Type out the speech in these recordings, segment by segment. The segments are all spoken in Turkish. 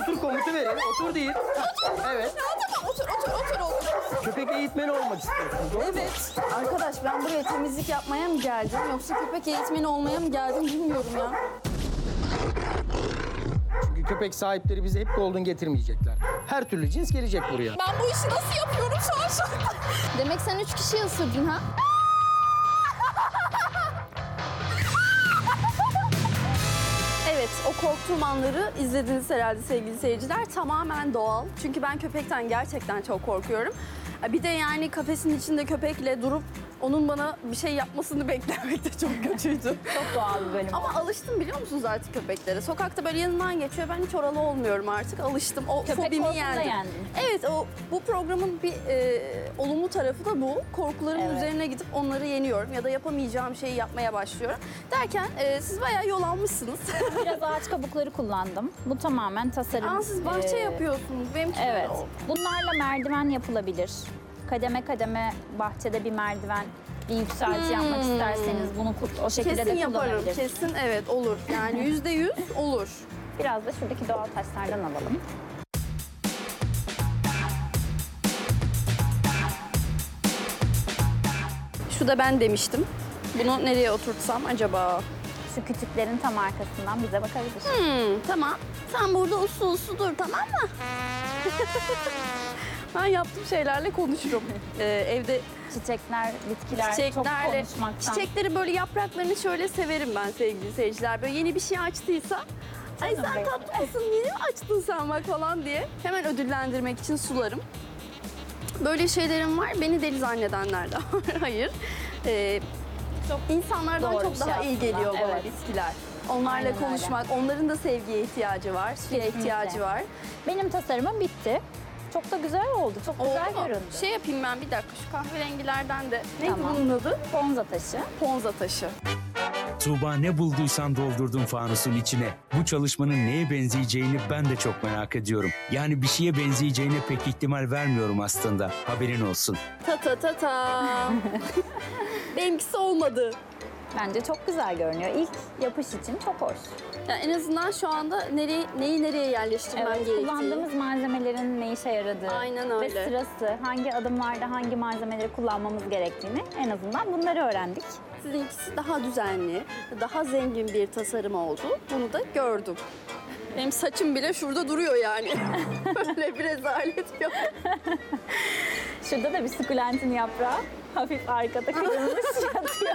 Otur komutu verin. Otur değil. Evet. Tamam otur. Köpek eğitmeni olmak istiyorsunuz. Doğru mu? Evet. Arkadaş ben buraya temizlik yapmaya mı geldim yoksa köpek eğitmeni olmaya mı geldim bilmiyorum ya. Çünkü köpek sahipleri bize hep golden getirmeyecekler. Her türlü cins gelecek buraya. Ben bu işi nasıl yapıyorum şu an? Demek sen 3 kişiyi ısırdın ha? Evet, o korktuğum anları izlediniz herhalde sevgili seyirciler. Tamamen doğal. Çünkü ben köpekten gerçekten çok korkuyorum. Bir de yani kafesin içinde köpekle durup onun bana bir şey yapmasını beklemek de çok kötüydü. Çok doğal bir bölüm. Ama alıştım biliyor musunuz artık köpeklere. Sokakta böyle yanından geçiyor. Ben hiç oralı olmuyorum artık. Alıştım. O Köpek fobimi korkunu da yendim. yendin. Evet, bu programın bir olumlu tarafı da bu. Korkuların Evet. üzerine gidip onları yeniyorum ya da yapamayacağım şeyi yapmaya başlıyorum. Derken siz bayağı yol almışsınız. Biraz ağaç kabukları kullandım. Bu tamamen tasarım. Aa, siz bahçe yapıyorsunuz. Benimki Evet. öyle oldu. Bunlarla merdiven yapılabilir. Kademe kademe bahçede bir merdiven, bir yükselti yapmak isterseniz bunu o şekilde Kesin de yaparım. kullanabilir. Kesin evet olur. Yani %100 olur. Biraz da şuradaki doğal taşlardan alalım. Şu da ben demiştim. Bunu nereye oturtsam acaba? Şu kütüklerin tam arkasından bize bakabilir. Tamam. Sen burada uslu dur tamam mı? Ben yaptığım şeylerle konuşurum. Evde Çiçekler, bitkiler çok çiçeklerle, konuşmaktan. çiçekleri böyle yapraklarını şöyle severim ben sevgili seyirciler. Böyle yeni bir şey açtıysa, ay Canım sen benim. tatlı mısın, yeni mi açtın sen bak falan diye hemen ödüllendirmek için sularım. Böyle şeylerim var, beni deli zannedenler de var. Hayır. İnsanlardan doğru çok bir şey daha iyi aslında. geliyor bana Evet. bitkiler. Onlarla Aynen öyle. konuşmak, onların da sevgiye ihtiyacı var, suya Kesinlikle. ihtiyacı var. Benim tasarımım bitti. Çok da güzel oldu. Çok güzel Oldu mu? göründü. Şey yapayım ben bir dakika, şu kahverengilerden de. Neydi Tamam. bunun adı? Ponza taşı. Ponza taşı. Tuğba ne bulduysan doldurdun fanusun içine. Bu çalışmanın neye benzeyeceğini ben de çok merak ediyorum. Yani bir şeye benzeyeceğine pek ihtimal vermiyorum aslında. Haberin olsun. Ta. Benimkisi olmadı. Bence çok güzel görünüyor. İlk yapış için çok hoş. Yani en azından şu anda neyi nereye yerleştirmem Evet, gerektiği. kullandığımız malzemelerin ne işe yaradığı Aynen ve öyle. sırası, hangi adımlarda hangi malzemeleri kullanmamız gerektiğini en azından bunları öğrendik. Sizinkisi daha düzenli, daha zengin bir tasarım oldu. Bunu da gördüm. Benim saçım bile şurada duruyor yani. Öyle bir rezalet yok. Şurada da bir sukulentin yaprağı hafif arkada kırılmış yatıyor.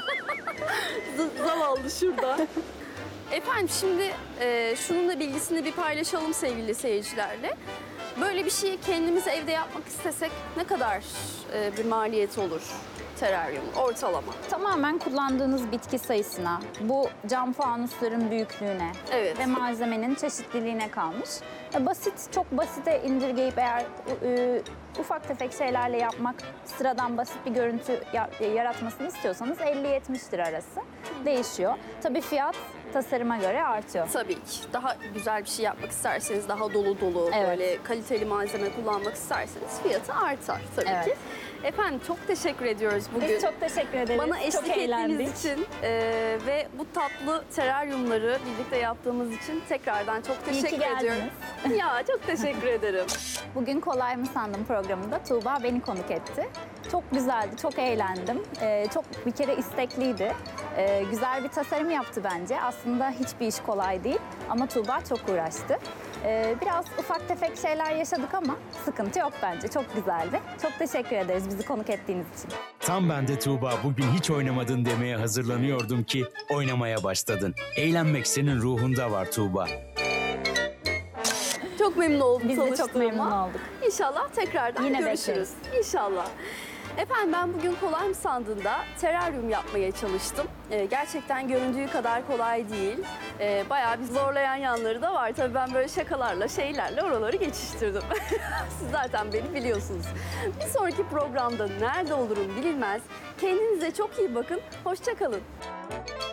Zavallı şurada. Efendim şimdi şunun da bilgisini bir paylaşalım sevgili seyircilerle. Böyle bir şeyi kendimiz evde yapmak istesek ne kadar bir maliyeti olur teraryum ortalama? Tamamen kullandığınız bitki sayısına, bu cam fanusların büyüklüğüne Evet. ve malzemenin çeşitliliğine kalmış. Basit, çok basite indirgeyip eğer ufak tefek şeylerle yapmak, sıradan basit bir görüntü yaratmasını istiyorsanız 50-70 lira arası değişiyor. Tabii fiyat tasarıma göre artıyor. Tabii ki. Daha güzel bir şey yapmak isterseniz, daha dolu Evet. böyle kaliteli malzeme kullanmak isterseniz fiyatı artar tabii Evet. ki. Efendim çok teşekkür ediyoruz bugün. Biz çok teşekkür ederiz. Bana eşlik çok eğlendik. ettiğiniz için ve bu tatlı teraryumları birlikte yaptığımız için tekrardan çok İyi ki teşekkür ediyorum. Ya çok teşekkür ederim. Bugün Kolay mı sandım programında Tuğba beni konuk etti. Çok güzeldi, çok eğlendim. Çok bir kere istekliydi. Güzel bir tasarım yaptı bence. Aslında hiçbir iş kolay değil ama Tuğba çok uğraştı. Biraz ufak tefek şeyler yaşadık ama sıkıntı yok bence. Çok güzeldi. Çok teşekkür ederiz bizi konuk ettiğiniz için. Tam ben de Tuğba bugün hiç oynamadın demeye hazırlanıyordum ki oynamaya başladın. Eğlenmek senin ruhunda var Tuğba. Çok memnun oldum Biz de çok tanıştığıma. memnun olduk. İnşallah tekrardan Yine görüşürüz. bekleriz. İnşallah. Efendim ben bugün kolay mı sandığında teraryum yapmaya çalıştım. Gerçekten göründüğü kadar kolay değil. Bayağı bir zorlayan yanları da var. Tabii ben böyle şakalarla, şeylerle oraları geçiştirdim. Siz zaten beni biliyorsunuz. Bir sonraki programda nerede olurum bilinmez. Kendinize çok iyi bakın. Hoşça kalın.